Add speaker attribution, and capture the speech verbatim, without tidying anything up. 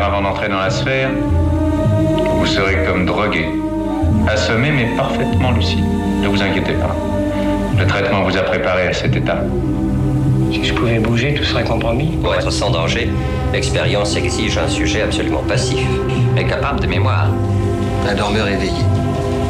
Speaker 1: Avant d'entrer dans la sphère, vous serez comme drogué, assommé mais parfaitement lucide. Ne vous inquiétez pas. Le traitement vous a préparé à cet état.
Speaker 2: Si je pouvais bouger, tout serait compromis.
Speaker 3: Pour être sans danger, l'expérience exige un sujet absolument passif, mais capable de mémoire.
Speaker 4: Un dormeur éveillé.